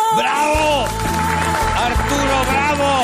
¡Bravo! ¡Arturo, bravo!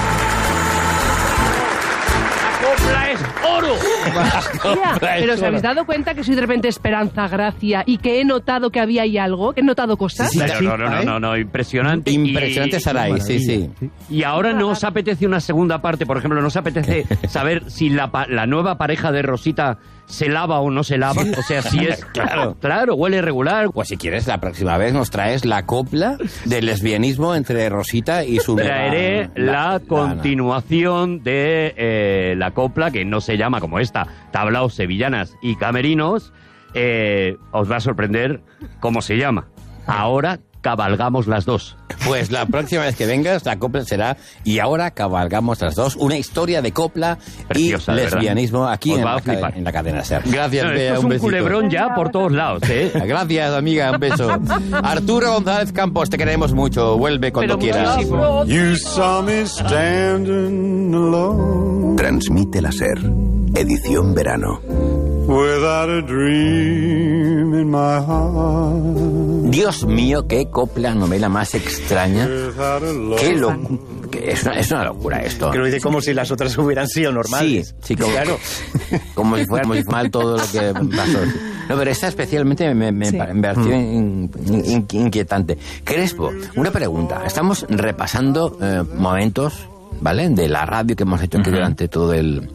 ¡Copla es oro! Mira, pero ¿os habéis dado cuenta que soy de repente Esperanza Gracia y que he notado que había ahí algo? ¿Que he nototado cosas? Sí, no, impresionante. Impresionante, Saray, sí. Y ahora no os apetece una segunda parte, por ejemplo, ¿no os apetece saber si la nueva pareja de Rosita se lava o no se lava? O sea, si es... Claro, huele regular. Pues si quieres, la próxima vez nos traes la copla del lesbianismo entre Rosita y su... Traeré la continuación de la copla, que no se llama como esta, Tablaos, Sevillanas y Camerinos. Os va a sorprender cómo se llama. Ahora cabalgamos las dos. Pues la próxima vez que vengas, la copla será Y ahora cabalgamos las dos. Una historia de copla preciosa, y lesbianismo aquí en la cadena SER. Gracias, no, Bea, esto es un culebrón ya por todos lados, ¿eh? Gracias, amiga, un beso. Arturo González Campos, te queremos mucho. Vuelve cuando quieras. You saw me standing alone. Transmite la SER. Edición verano. Without a dream in my heart. Dios mío, qué copla, novela más extraña. Qué es una locura esto. Que lo dice como si las otras hubieran sido normales. Sí, claro. Como si fuera mal todo lo que pasó. No, pero esta especialmente me pareció inquietante. Crespo, una pregunta. Estamos repasando momentos, ¿vale?, de la radio que hemos hecho aquí durante todo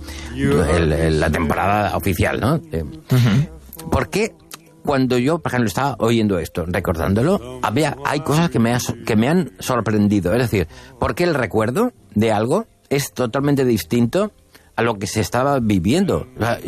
la temporada oficial, ¿no? ¿Por qué cuando yo, por ejemplo, estaba oyendo esto, recordándolo, hay cosas que me han sorprendido? Es decir, ¿por qué el recuerdo de algo es totalmente distinto a lo que se estaba viviendo?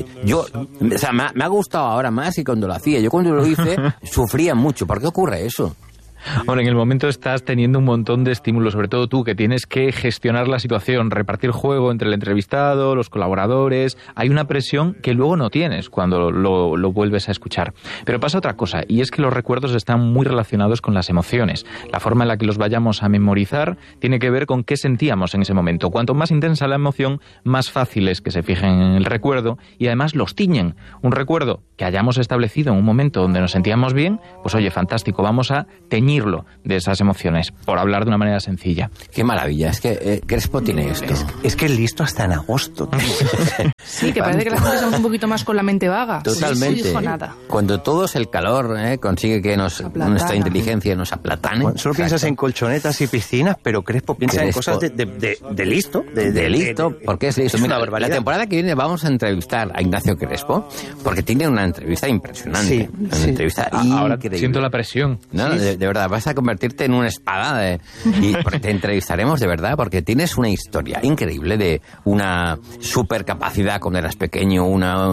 Me ha gustado ahora más que cuando lo hacía. Yo cuando lo hice sufría mucho. ¿Por qué ocurre eso? Ahora, en el momento estás teniendo un montón de estímulos, sobre todo tú, que tienes que gestionar la situación, repartir juego entre el entrevistado, los colaboradores. Hay una presión que luego no tienes cuando lo vuelves a escuchar. Pero pasa otra cosa, y es que los recuerdos están muy relacionados con las emociones. La forma en la que los vayamos a memorizar tiene que ver con qué sentíamos en ese momento. Cuanto más intensa la emoción, más fácil es que se fijen en el recuerdo y además los tiñen. Un recuerdo que hayamos establecido en un momento donde nos sentíamos bien, pues oye, fantástico, vamos a teñirlo de esas emociones, por hablar de una manera sencilla. Qué maravilla, es que Crespo tiene esto. Es que es listo hasta en agosto. Sí, que parece que la gente estamos un poquito más con la mente vaga. Totalmente. No dijo nada. Cuando todo es el calor, consigue que nuestra inteligencia nos aplatane. Bueno, solo piensas en colchonetas y piscinas, pero Crespo piensa en cosas de listo. De listo, porque es listo. Mira, la temporada que viene vamos a entrevistar a Ignacio Crespo, porque tiene una entrevista impresionante. Una entrevista ahora increíble. siento la presión. No, de verdad, vas a convertirte en una espada y te entrevistaremos de verdad, porque tienes una historia increíble de una supercapacidad cuando eras pequeño,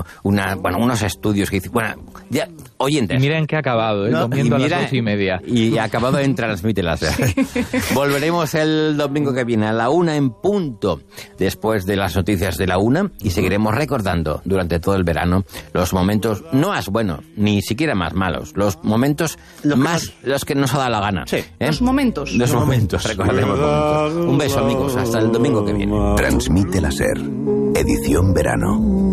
unos estudios que dices, ya, oyentes. Y mira en qué ha acabado, comiendo a las 12:30. Y ha acabado en Transmite la SER. Volveremos el domingo que viene a la 1 en punto, después de las noticias de la 1, y seguiremos recordando durante todo el verano los momentos no más buenos, ni siquiera más malos, los momentos los que nos ha dado la gana. Sí. Los momentos. Recordemos momentos. Un beso, amigos, hasta el domingo que viene. Transmite la SER. Edición verano.